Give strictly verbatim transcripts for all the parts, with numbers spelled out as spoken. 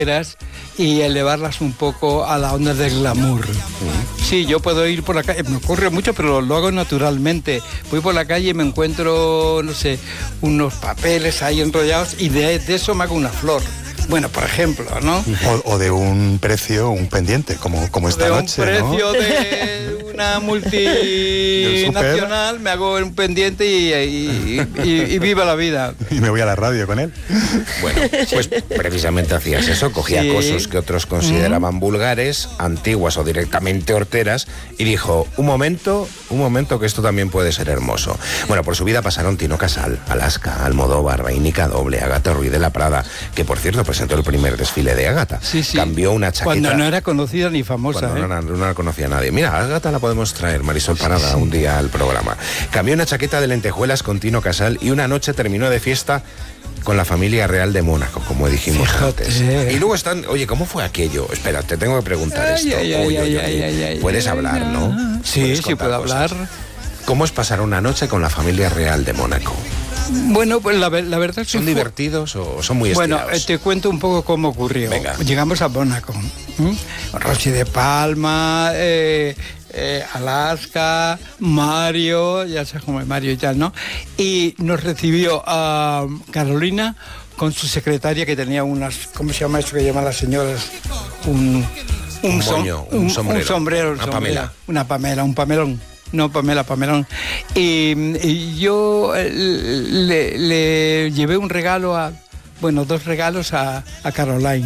y elevarlas un poco a la onda del glamour. Sí, yo puedo ir por la calle, me ocurre mucho, pero lo hago naturalmente. Voy por la calle y me encuentro, no sé, unos papeles ahí enrollados y de, de eso me hago una flor. Bueno, por ejemplo, ¿no? O, o de un precio, un pendiente, como, como esta de noche, un precio, ¿no? de una multinacional, me hago un pendiente y, y, y, y viva la vida. Y me voy a la radio con él. Bueno, pues precisamente hacías eso, cogía Sí. cosas que otros consideraban vulgares, antiguas o directamente horteras, y dijo, un momento, un momento que esto también puede ser hermoso. Bueno, por su vida pasaron Tino Casal, Alaska, Almodóvar, Vainica Doble, Ágata Ruiz de la Prada, que por cierto presentó el primer desfile de Ágata. Sí, sí. Cambió una chaqueta. Cuando no era conocida ni famosa. Cuando ¿eh? no, no, no la conocía nadie. Mira, Ágata la podemos traer, Marisol Parada, sí, sí. un día al programa. Cambió una chaqueta de lentejuelas con Tino Casal y una noche terminó de fiesta con la familia real de Mónaco, como dijimos Fíjate. antes. Y luego están, oye, ¿cómo fue aquello? Espera, te tengo que preguntar Ay, esto. ay, Uy, ay, uy, ay, uy. ay, ay, Puedes ay, hablar, ay, ¿no? Sí, Puedes sí, contar puedo cosas. hablar. ¿Cómo es pasar una noche con la familia real de Mónaco? Bueno, pues la, la verdad es que ¿Son fue... divertidos o son muy Bueno, estirados? eh, te cuento un poco cómo ocurrió. Venga. Llegamos a Mónaco. ¿Mm? Rosy de Palma, eh, eh, Alaska, Mario, ya sabes cómo es Mario y tal, ¿no? Y nos recibió a Carolina con su secretaria que tenía unas, ¿cómo se llama eso que llaman las señoras? Un, un, Un som- moño, un sombrero. Un sombrero, Una sombrero. Pamela. Una Pamela, un Pamelón. No, Pamela, Pamelón. Y, y yo eh, le, le llevé un regalo a, bueno, dos regalos a, a Caroline.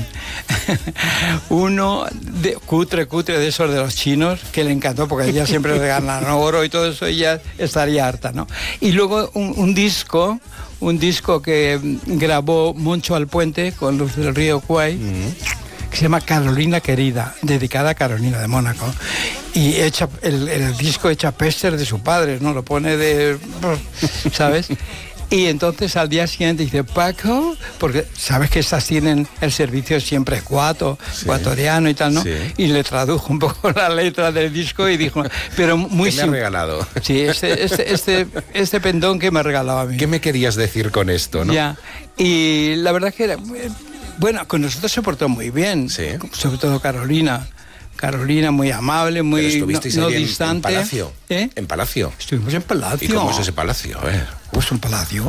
Uno de cutre, cutre de esos de los chinos, que le encantó porque ella siempre regalan oro y todo eso, ella estaría harta, ¿no? Y luego un, un disco, un disco que grabó Moncho Alpuente con los del Río Kwai. Mm. Que se llama Carolina Querida, dedicada a Carolina de Mónaco. Y echa, el, el disco echa péster de su padre, ¿no? Lo pone de... ¿sabes? Y entonces al día siguiente dice, Paco, porque sabes que estas tienen el servicio siempre cuato, sí, ecuatoriano y tal, ¿no? Sí. Y le tradujo un poco la letra del disco y dijo, pero muy ¿Qué me ha regalado? Sí, este, este, este, este pendón que me ha regalado a mí. ¿Qué me querías decir con esto, no? Ya, y la verdad es que era... Bueno, con nosotros se portó muy bien, sí, sobre todo Carolina. Carolina muy amable, muy no, no en, distante. ¿En Palacio? ¿Eh? ¿En Palacio? Estuvimos en Palacio. ¿Y cómo es ese Palacio? A ver. Pues un palacio.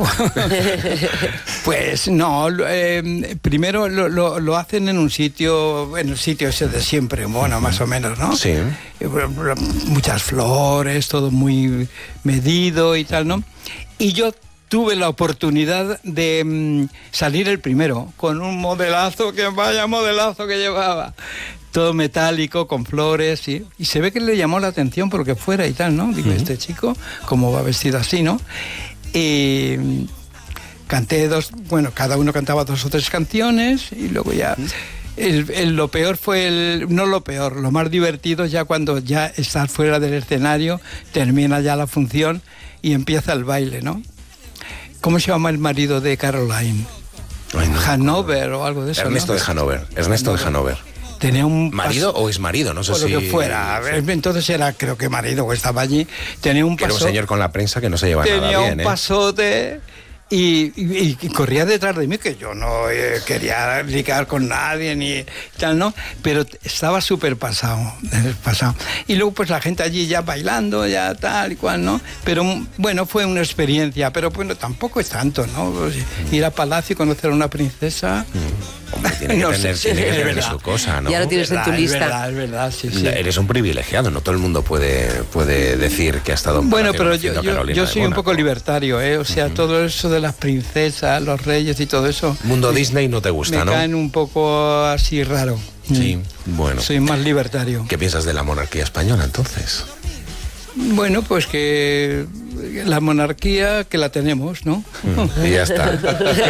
Pues no, eh, primero lo, lo, lo hacen en un sitio, en el sitio ese de siempre, bueno, más o menos, ¿no? Sí. Muchas flores, todo muy medido y tal, ¿no? Y yo tuve la oportunidad de mm, salir el primero, con un modelazo, que vaya modelazo que llevaba. Todo metálico, con flores, ¿sí? Y se ve que le llamó la atención porque fuera y tal, ¿no? Digo, uh-huh. Este chico, ¿cómo va vestido así, no? Y mm, canté dos, bueno, cada uno cantaba dos o tres canciones y luego ya... Uh-huh. El, el, lo peor fue, el, no lo peor, lo más divertido ya cuando ya estás fuera del escenario, termina ya la función y empieza el baile, ¿no? ¿Cómo se llama el marido de Caroline? Ay, no, Hanover o algo de eso. Ernesto, ¿no? de Hanover. Ernesto de Hanover. Tenía un ¿Marido paso, o es marido? No sé o si... lo que fuera. Entonces era, creo que marido, o estaba allí. Tenía un paso... Era un señor con la prensa que no se lleva nada bien. Tenía un ¿eh? pasote... Y, y, y corría detrás de mí, que yo no eh, quería ligar con nadie ni tal, ¿no? Pero estaba súper pasado, pasado. Y luego pues la gente allí ya bailando, ya tal y cual, ¿no? Pero bueno, fue una experiencia, pero bueno, tampoco es tanto, ¿no? Ir a Palacio y conocer a una princesa... Mm. Hombre, tiene que no tener, sé, tiene que es tener verdad. su cosa, ¿no? Ya lo tienes en tu lista. Es verdad, es verdad, sí, sí. Eres un privilegiado, no todo el mundo puede, puede decir que ha estado en Bueno, Palacio pero yo, yo, yo soy un poco libertario, ¿eh? O sea, uh-huh. todo eso de las princesas, los reyes y todo eso... Mundo me, Disney no te gusta, me ¿no? Me caen un poco así raro. Sí, mm. bueno. Soy más libertario. ¿Qué piensas de la monarquía española, entonces? Bueno, pues que la monarquía que la tenemos, ¿no? Mm, y ya está.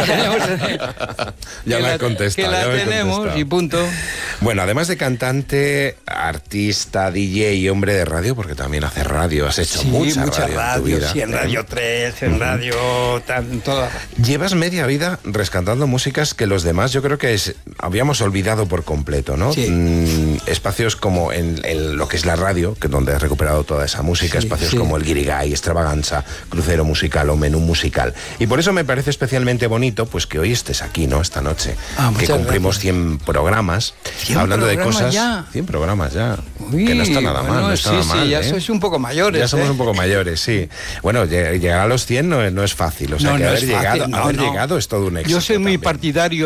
ya me has contestado. Que la ya tenemos y punto. Bueno, además de cantante, artista, D J y hombre de radio, porque también hace radio, has hecho sí, mucha, mucha radio, radio en tu vida. Sí, en Radio tres, en uh-huh. Radio... Tan, toda. Llevas media vida rescatando músicas que los demás yo creo que es, habíamos olvidado por completo, ¿no? Sí. Mm, espacios como en, en lo que es la radio, que donde has recuperado toda esa música, sí, espacios sí. como el Guirigay, Extravagante, danza, crucero musical o menú musical. Y por eso me parece especialmente bonito pues que hoy estés aquí, ¿no? Esta noche. Ah, que cumplimos gracias. cien programas cien hablando de cosas. Ya. cien programas ya. Uy, que no está nada bueno, mal, no está sí, nada sí, mal. ya ¿eh? sois un poco mayores. Ya somos ¿eh? un poco mayores, sí. Bueno, llegar a los cien no, no es fácil. O sea, no, que no haber, es llegado, fácil, no, haber no. llegado es todo un éxito. Yo soy muy también. partidario